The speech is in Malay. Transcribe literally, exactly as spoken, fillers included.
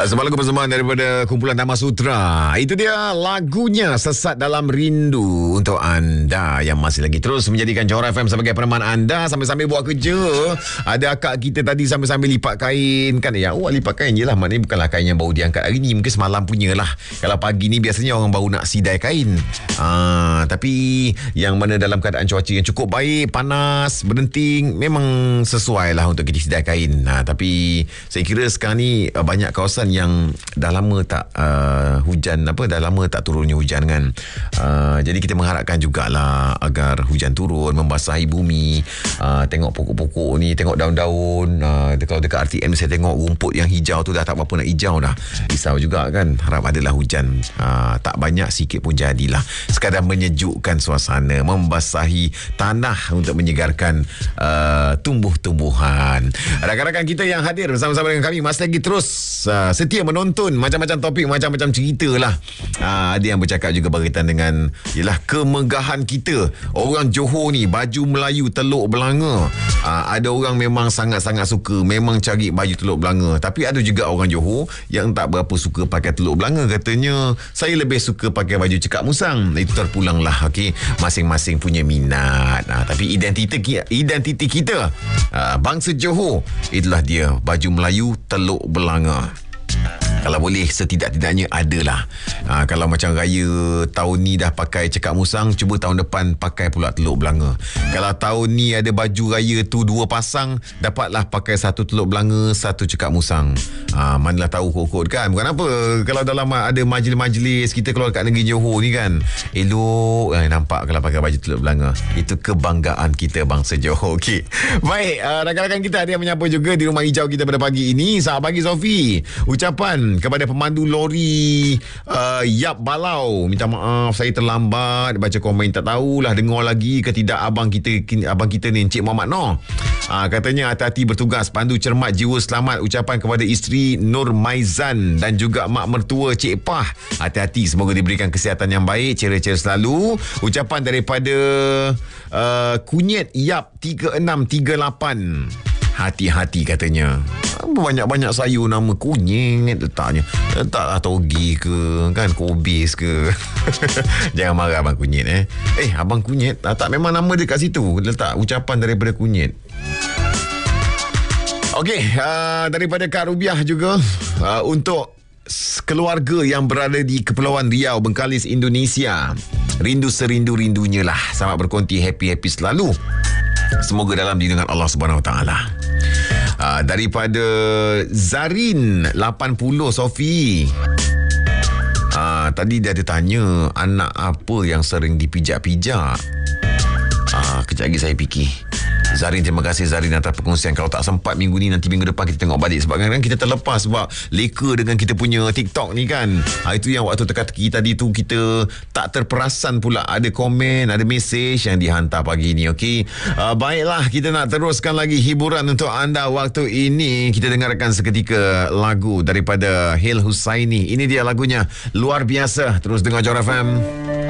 Sebuah lagu persembahan daripada kumpulan Dhamma Sutra. Itu dia lagunya Sesat Dalam Rindu untuk anda yang masih lagi terus menjadikan Johor F M sebagai peneman anda sambil-sambil buat kerja. Ada akak kita tadi sambil-sambil lipat kain kan. Ya, awak lipat kain je lah. Maknanya bukanlah kain yang baru diangkat hari ni. Mungkin semalam punya lah. Kalau pagi ni biasanya orang baru nak sidai kain. Ah, tapi yang mana dalam keadaan cuaca yang cukup baik, panas, berdenting, memang sesuai lah untuk kita sidai kain. Nah, tapi saya kira sekarang ni banyak kawasan yang dah lama tak uh, hujan apa dah lama tak turunnya hujan kan. Uh, jadi kita mengharapkan jugalah agar hujan turun membasahi bumi. Uh, tengok pokok-pokok ni, tengok daun-daun. Uh, kalau dekat R T M saya tengok rumput yang hijau tu dah tak berapa nak hijau dah. Risau juga kan. Harap adalah hujan. Uh, tak banyak, sikit pun jadilah. Sekadar menyejukkan suasana, membasahi tanah untuk menyegarkan uh, tumbuh-tumbuhan. Rakan-rakan kita yang hadir bersama-sama dengan kami masih lagi terus uh, setia menonton macam-macam topik, macam-macam cerita lah. Uh, ada yang bercakap juga berkaitan dengan yalah kemegahan kita. Orang Johor ni baju Melayu Teluk Belanga. Uh, ada orang memang sangat-sangat suka, memang cari baju Teluk Belanga. Tapi ada juga orang Johor yang tak berapa suka pakai Teluk Belanga. Katanya saya lebih suka pakai baju Cekak Musang. Itu terpulang lah. Okay? Masing-masing punya minat. Uh, tapi identiti identiti kita uh, bangsa Johor, itulah dia baju Melayu Teluk Belanga. Kalau boleh setidak-tidaknya adalah. Ha, kalau macam raya tahun ni dah pakai Cekak Musang, cuba tahun depan pakai pula Teluk Belanga. Kalau tahun ni ada baju raya tu dua pasang, dapatlah pakai satu Teluk Belanga, satu Cekak Musang. Ha, manalah tahu kot-kot kan. Bukan apa, kalau dalam ada majlis-majlis kita keluar kat negeri Johor ni kan, elok eh, nampak kalau pakai baju Teluk Belanga. Itu kebanggaan kita bangsa Johor. Okey. Baik, uh, rakan-rakan kita ada yang menyapa juga di rumah hijau kita pada pagi ini. Selamat pagi Sofi. Ucapan kepada pemandu lori uh, Yap Balau, minta maaf saya terlambat baca komen, tak tahulah dengar lagi ke tidak abang kita abang kita ni Encik Muhammad Noh. Uh, katanya hati-hati bertugas, pandu cermat, jiwa selamat. Ucapan kepada isteri Nur Maizan dan juga mak mertua Cik Pah, hati-hati, semoga diberikan kesihatan yang baik, ceria-ceria selalu. Ucapan daripada uh, Kunyit Yap tiga enam tiga lapan, hati-hati katanya. Banyak-banyak sayur nama kunyit letaknya. Letaklah togi ke, kan, kobis ke. Jangan marah abang kunyit eh. Eh, abang kunyit tak, tak memang nama dia kat situ. Letak ucapan daripada kunyit. Okey, uh, daripada Kak Rubiah juga uh, untuk keluarga yang berada di Kepulauan Riau, Bengkalis, Indonesia. Rindu serindu-rindunya lah. Selamat berkonti, happy-happy selalu. Semoga dalam lindungan Allah Subhanahu Wa Taala. Uh, daripada Zarin lapan puluh, Sofi. Uh, tadi dia ada tanya anak apa yang sering dipijak-pijak. Uh, kejap lagi saya fikir. Zarin, terima kasih Zarin atas perkongsian. Kalau tak sempat minggu ni, nanti minggu depan kita tengok balik. Sebab kadang-kadang kita terlepas sebab leka dengan kita punya TikTok ni kan. Ha, itu yang waktu teka-teki tadi tu kita tak terperasan pula. Ada komen, ada mesej yang dihantar pagi ni. Okey, uh, baiklah, kita nak teruskan lagi hiburan untuk anda waktu ini. Kita dengarkan seketika lagu daripada Hil Husaini. Ini dia lagunya, luar biasa. Terus dengar Johor F M.